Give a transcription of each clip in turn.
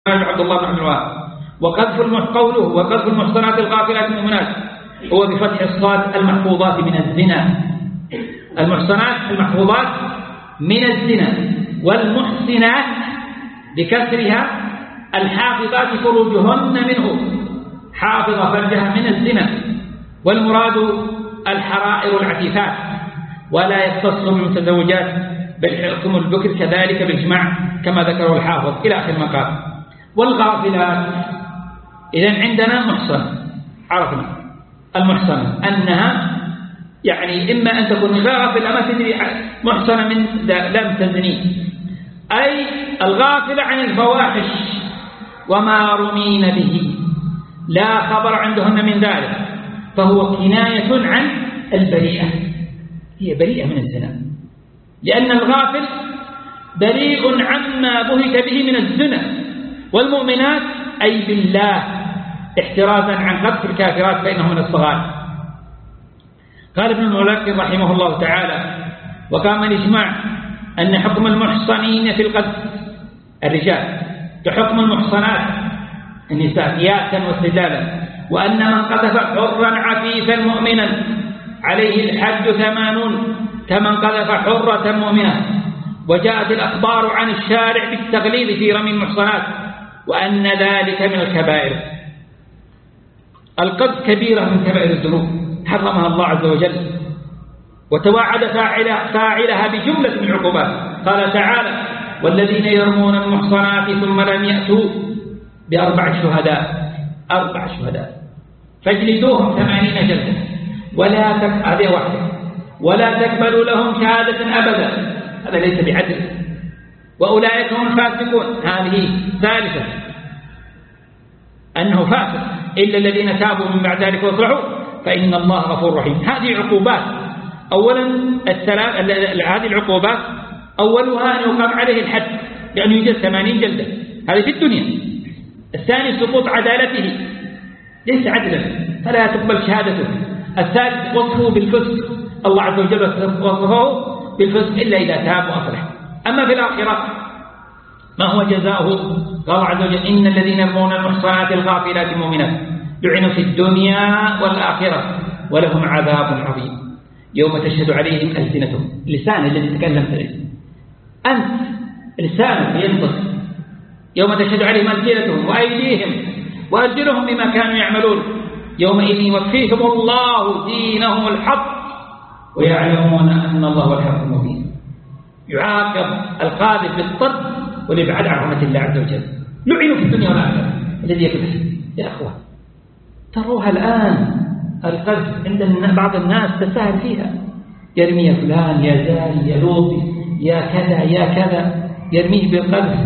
عبد الله بن عبد الوهاب. قوله وقذف المحصنات الغافلات المؤمنات هو بفتح الصاد المحفوظات من الزنا. المحصنات المحفوظات من الزنا، والمحسنات بكسرها الحافظات فروجهن منه، حافظ فرجها من الزنا، والمراد الحرائر العفيفات، ولا يختص بالمتزوجات بل حكم البكر كذلك بالإجماع كما ذكره الحافظ إلى آخر ما قال. والغافلات إذن عندنا محصنة، عرفنا المحصنة أنها يعني إما أن تكون غافلة ما تدري محصنة من لم تزني، أي الغافلة عن الفواحش وما رمين به، لا خبر عندهن من ذلك، فهو كناية عن البريئة، هي بريئة من الزنا، لأن الغافل بريء عما بهت به من الزنا. والمؤمنات أي بالله احترازا عن قذف الكافرات فإنه من الصغار. قال ابن الملقن رحمه الله تعالى: وقام الإجماع أن حكم المحصنين في القذف الرجال كحكم المحصنات النساء قياسا واستدلالا، وأن من قذف حرا عفيفا مؤمنا عليه الحد 80 كمن قذف حرة مؤمنة. وجاءت الأخبار عن الشارع بالتغليظ في رمي المحصنات، وأن ذلك من الكبائر. القذف كبيرة من كبائر الذنوب حرمها الله عز وجل، وتوعد فاعلها بجملة من العقوبات. قال تعالى: والذين يرمون المحصنات ثم لم يأتوا ب4 شهداء، 4 شهداء فاجلدوهم 80 جلدة ولا تقبلوا لهم شهادة أبدا، هذا ليس بعدل، وأولئك هم الفاسقون. هذه ثالثة أنه فاسق، إلا الذين تابوا من بعد ذلك وصلحوا فإن الله غفور رحيم. هذه عقوبات. أولا هذه العقوبات أولها أن يقام عليه الحد لأنه يجلد 80 جلدة، هذه في الدنيا. الثاني سقوط عدالته، ليس عدلا فلا تقبل شهادته. الثالث وصفه بالفسق، الله عز وجل وصفه بالفسق إلا إذا تاب وأصلح. أما في الآخرة ما هو جزاؤه؟ قال الله عز وجل: إن الذين يرمون المحصنات الغافلات المؤمنات لعنوا في الدنيا والآخرة ولهم عذاب عظيم يوم تشهد عليهم ألسنتهم. لسان الذي تكلمت به أنت، لسانك ينطق، يوم تشهد عليهم ألسنتهم وأيديهم وأرجلهم بما كانوا يعملون يومئذ يوفيهم الله دينهم الحق ويعلمون أن الله هو الحق المبين. يعاقب القاذف بالطرد والإبعاد عن رحمة الله عز وجل. لعنوا في الدنيا والآخرة. الذي يكذب يا أخوة، تروها الآن القذف عند بعض الناس تساهل فيها، يرمي يا فلان يا زاني يا لوطي يا كذا يا كذا، يرميه بالقذف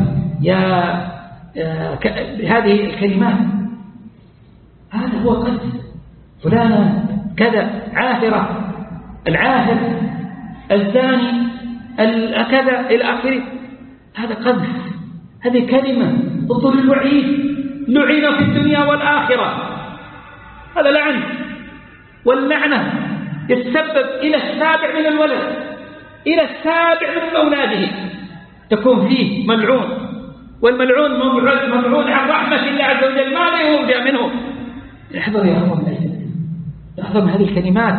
هذه الكلمات، هذا هو قذف. فلانة كذا، عاهرة، العاهر، الزاني، كذا إلى آخره، هذا قذف. هذه كلمة ضد الوعيد، لعن في الدنيا والآخرة، هذا لعن. واللعنة يتسبب إلى السابع من الولد، إلى السابع من أولاده تكون فيه ملعون، والملعون ممنوع عن رحمة الله عز وجل، ماذا يرجى منه؟ احذر يا أخوان، احذر من هذه الكلمات.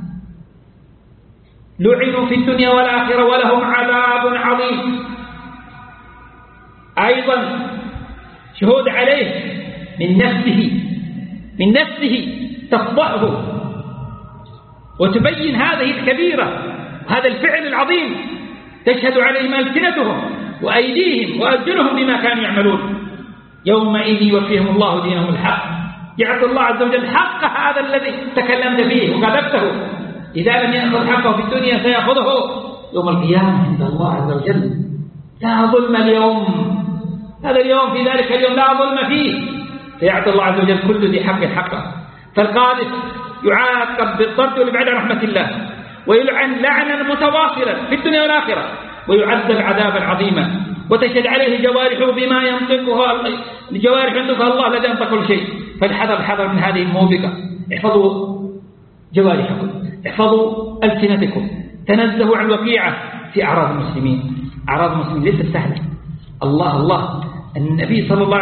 لعنوا في الدنيا والآخرة ولهم عذاب عظيم. أيضا شهود عليه من نفسه تفضحه وتبين هذه الكبيرة، هذا الفعل العظيم، تشهد عليهم ألسنتهم وأيديهم وأرجلهم بما كانوا يعملون يومئذ يوفيهم الله دينهم الحق. يعطي الله عز وجل حق هذا الذي تكلمت فيه وقذفته، إذا لم يأخذ حقه في الدنيا سيأخذه يوم القيامة عند الله عز وجل. لا ظلم اليوم، هذا اليوم في ذلك اليوم لا ظلم فيه، فيعطي الله عز وجل كل ذي حق حقه. فالقاذف يعاقب بالطرد والإبعاد عن رحمة الله، ويلعن لعنا متواصلا في الدنيا والآخرة، ويعذب عذابا عظيما، وتشهد عليه جوارحه بما ينطقها الله الذي ينطق كل شيء. فالحذر من هذه الموبقة. احفظوا جوارحكم، احفظوا ألسنتكم، تنزهوا عن الوقيعة في أعراض المسلمين. أعراض المسلمين ليست سهلة. الله النبي صلى الله عليه وسلم